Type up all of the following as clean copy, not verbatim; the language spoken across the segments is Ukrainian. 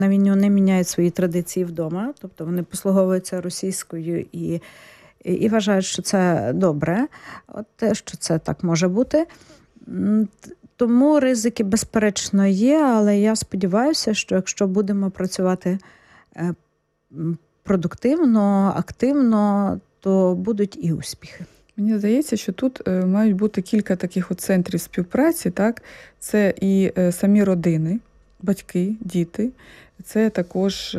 на війну не міняють свої традиції вдома, тобто вони послуговуються російською і вважають, що це добре, що це так може бути. Тому ризики, безперечно, є, але я сподіваюся, що якщо будемо працювати продуктивно, активно, то будуть і успіхи. Мені здається, що тут мають бути кілька таких центрів співпраці, так? Це і самі родини, батьки, діти, це також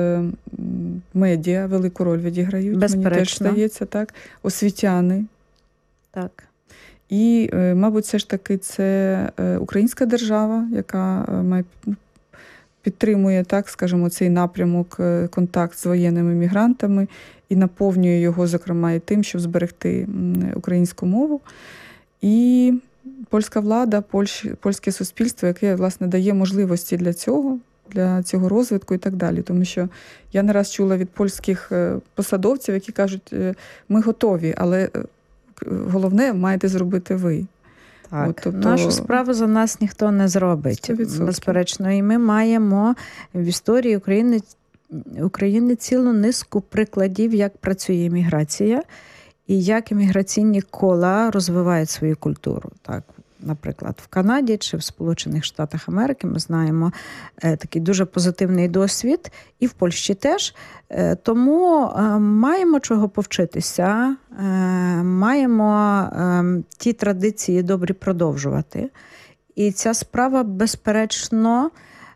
медіа велику роль відіграють, безперечно. Мені теж здається, так? Освітяни. Так. І, мабуть, все ж таки це українська держава, яка підтримує, так, скажімо, цей напрямок, контакт з воєнними мігрантами і наповнює його, зокрема, і тим, щоб зберегти українську мову. І польська влада, польське суспільство, яке, власне, дає можливості для цього розвитку і так далі. Тому що я не раз чула від польських посадовців, які кажуть, ми готові, але головне маєте зробити ви. Так, нашу справу за нас ніхто не зробить, 100%. безперечно. І ми маємо в історії України цілу низку прикладів, як працює імміграція і як імміграційні кола розвивають свою культуру. Так, наприклад, в Канаді чи в Сполучених Штатах Америки ми знаємо такий дуже позитивний досвід, і в Польщі теж. Тому маємо чого повчитися, маємо ті традиції добрі продовжувати. І ця справа, безперечно,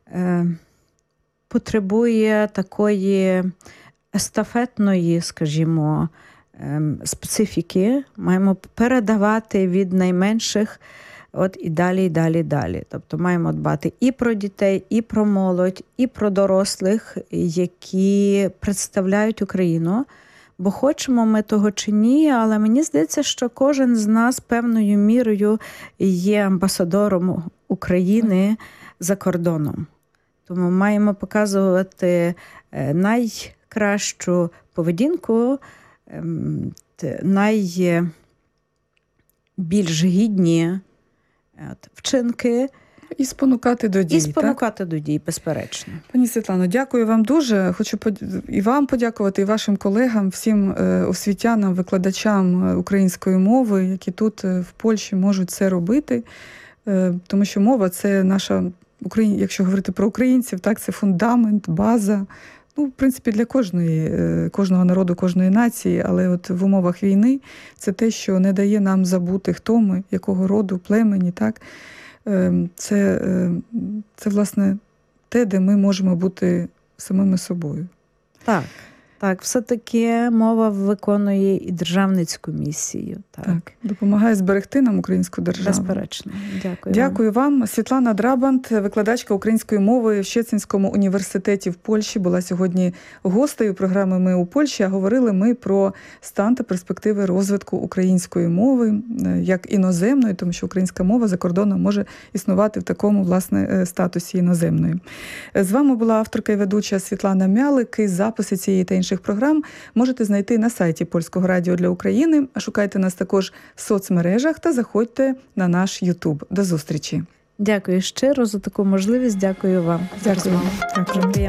потребує такої естафетної, скажімо, специфіки. Маємо передавати від найменших і далі, і далі, і далі. Тобто маємо дбати і про дітей, і про молодь, і про дорослих, які представляють Україну. Бо хочемо ми того чи ні, але мені здається, що кожен з нас певною мірою є амбасадором України за кордоном. Тому маємо показувати найкращу поведінку, найбільш гідні вчинки. І спонукати до дій. І спонукати до дій, безперечно. Пані Світлано, дякую вам дуже. Хочу і вам подякувати, і вашим колегам, всім освітянам, викладачам української мови, які тут в Польщі можуть це робити. Тому що мова – це наша, якщо говорити про українців, так, це фундамент, база. В принципі, для кожного народу, кожної нації, але от в умовах війни це те, що не дає нам забути, хто ми, якого роду, племені, так? Це, власне, те, де ми можемо бути самими собою. Так, все-таки мова виконує і державницьку місію. Так, допомагає зберегти нам українську державу. Безперечно. Дякую вам. Світлана Драбант, викладачка української мови в Щецинському університеті в Польщі, була сьогодні гостею програми «Ми у Польщі», а говорили ми про стан та перспективи розвитку української мови як іноземної, тому що українська мова за кордоном може існувати в такому, власне, статусі іноземної. З вами була авторка і ведуча Світлана Мялик. І записи цієї та інших програм можете знайти на сайті Польського радіо для України. Шукайте нас також в соцмережах та заходьте на наш YouTube. До зустрічі. Дякую щиро за таку можливість. Дякую вам. Дякую.